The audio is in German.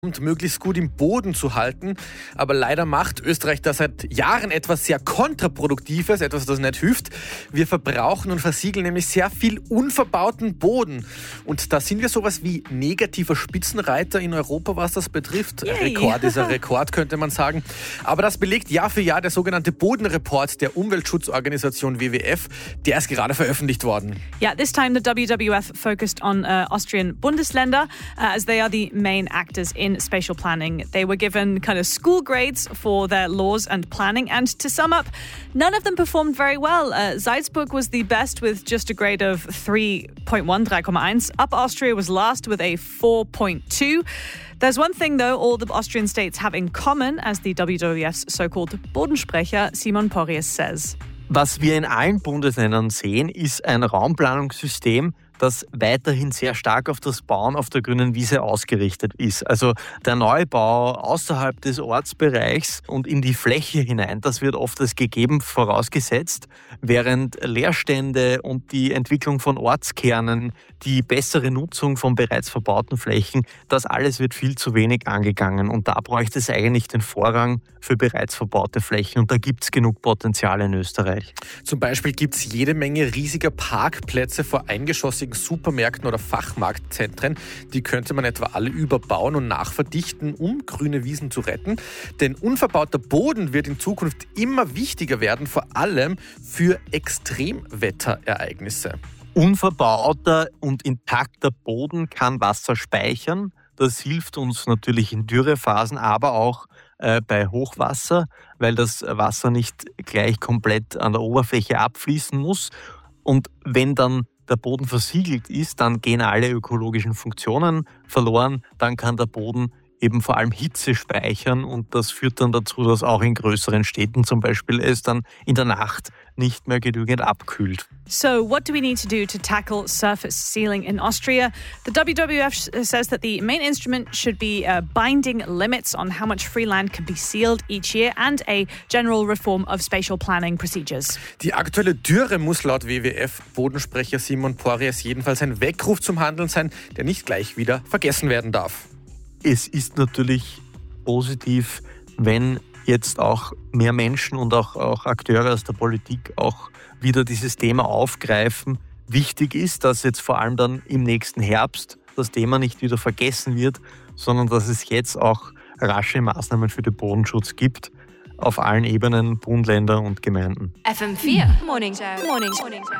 und möglichst gut im Boden zu halten. Aber leider macht Österreich da seit Jahren etwas sehr Kontraproduktives, etwas, das nicht hilft. Wir verbrauchen und versiegeln nämlich sehr viel unverbauten Boden. Und da sind wir sowas wie negativer Spitzenreiter in Europa, was das betrifft. Yay. Rekord ist ein Rekord, könnte man sagen. Aber das belegt Jahr für Jahr der sogenannte Bodenreport der Umweltschutzorganisation WWF. Der ist gerade veröffentlicht worden. Yeah, this time the WWF focused on Austrian Bundesländer as they are the main actors in spatial planning. They were given kind of school grades for their laws and planning, and to sum up, none of them performed very well. Salzburg was the best with just a grade of 3.1. Upper Austria was last with a 4.2. There's one thing, though, all the Austrian states have in common, as the WWF's so-called Bodensprecher Simon Porries says. Was wir in allen Bundesländern sehen, ist ein Raumplanungssystem, das weiterhin sehr stark auf das Bauen auf der grünen Wiese ausgerichtet ist. Also der Neubau außerhalb des Ortsbereichs und in die Fläche hinein, das wird oft als gegeben vorausgesetzt, während Leerstände und die Entwicklung von Ortskernen, die bessere Nutzung von bereits verbauten Flächen, das alles wird viel zu wenig angegangen. Und da bräuchte es eigentlich den Vorrang für bereits verbaute Flächen. Und da gibt es genug Potenzial in Österreich. Zum Beispiel gibt es jede Menge riesiger Parkplätze vor eingeschossigen Supermärkten oder Fachmarktzentren. Die könnte man etwa alle überbauen und nachverdichten, um grüne Wiesen zu retten. Denn unverbauter Boden wird in Zukunft immer wichtiger werden, vor allem für Extremwetterereignisse. Unverbauter und intakter Boden kann Wasser speichern. Das hilft uns natürlich in Dürrephasen, aber auch bei Hochwasser, weil das Wasser nicht gleich komplett an der Oberfläche abfließen muss. Und wenn dann der Boden versiegelt ist, dann gehen alle ökologischen Funktionen verloren. Dann kann der Boden eben vor allem Hitze speichern und das führt dann dazu, dass auch in größeren Städten zum Beispiel es dann in der Nacht nicht mehr genügend abkühlt. So what do we need to do to tackle surface sealing in Austria? The WWF says that the main instrument should be binding limits on how much free land can be sealed each year and a general reform of spatial planning procedures. Die aktuelle Dürre muss laut WWF-Bodensprecher Simon Porries jedenfalls ein Weckruf zum Handeln sein, der nicht gleich wieder vergessen werden darf. Es ist natürlich positiv, wenn jetzt auch mehr Menschen und auch Akteure aus der Politik auch wieder dieses Thema aufgreifen. Wichtig ist, dass jetzt vor allem dann im nächsten Herbst das Thema nicht wieder vergessen wird, sondern dass es jetzt auch rasche Maßnahmen für den Bodenschutz gibt auf allen Ebenen, Bund, Länder und Gemeinden. FM4 Morning Show.